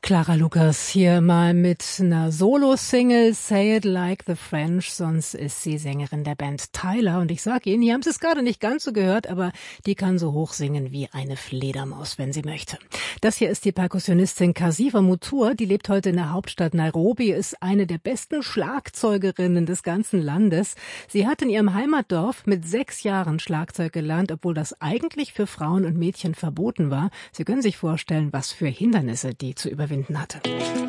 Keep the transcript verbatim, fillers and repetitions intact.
Clara Lukas hier mal mit einer Solo-Single, Say It Like the French, sonst ist sie Sängerin der Band Tyler. Und ich sag Ihnen, hier haben Sie es gerade nicht ganz so gehört, aber die kann so hoch singen wie eine Fledermaus, wenn sie möchte. Das hier ist die Perkussionistin Kasifa Mutua, die lebt heute in der Hauptstadt Nairobi, ist eine der besten Schlagzeugerinnen des ganzen Landes. Sie hat in ihrem Heimatdorf mit sechs Jahren Schlagzeug gelernt, obwohl das eigentlich für Frauen und Mädchen verboten war. Sie können sich vorstellen, was für Hindernisse die zu überwinden hatte.